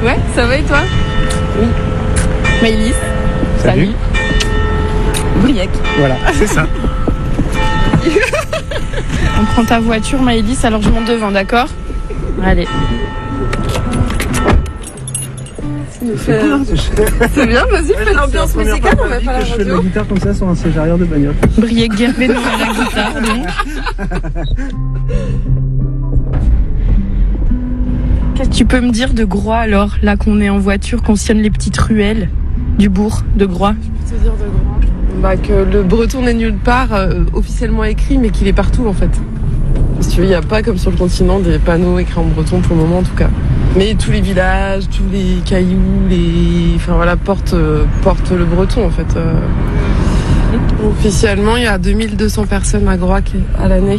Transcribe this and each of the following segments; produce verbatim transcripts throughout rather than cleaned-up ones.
Ouais, ça va et toi? Oui. Maëlys. Salut. Briac. Voilà, c'est ça. On prend ta voiture, Maëlys, alors je monte devant, d'accord? Allez. C'est cool, hein, C'est bien, vas-y, fais l'ambiance musicale, on va pas la je fais de la radio. guitare comme ça sur un siège arrière de bagnole. Briac Guervé dans la guitare, donc. Qu'est-ce que tu peux me dire de Groix alors, là qu'on est en voiture, qu'on sillonne les petites ruelles du bourg de Groix? Je peux te dire de Groix bah, que le breton n'est nulle part euh, officiellement écrit, mais qu'il est partout en fait. Si tu veux, il n'y a pas comme sur le continent des panneaux écrits en breton pour le moment en tout cas. Mais tous les villages, tous les cailloux, les, enfin voilà, portent, euh, portent le breton en fait. Euh... Officiellement, il y a deux mille deux cents personnes à Groix à l'année.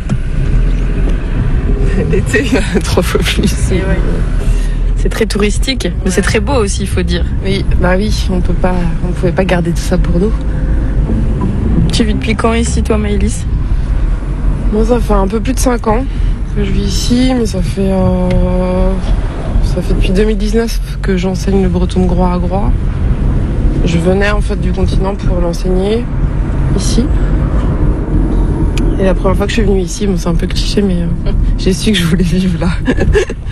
L'été, il y a trois fois plus. C'est ouais. C'est très touristique, mais c'est très beau aussi, il faut dire. Oui, bah oui, on peut pas, on pouvait pas garder tout ça pour nous. Tu vis depuis quand ici, toi, Maëlys? Moi, ça fait un peu plus de cinq ans que je vis ici, mais ça fait, euh, ça fait depuis deux mille dix-neuf que j'enseigne le breton de Groix à Groix. Je venais en fait du continent pour l'enseigner ici. Et la première fois que je suis venue ici, bon, c'est un peu cliché, mais euh, j'ai su que je voulais vivre là.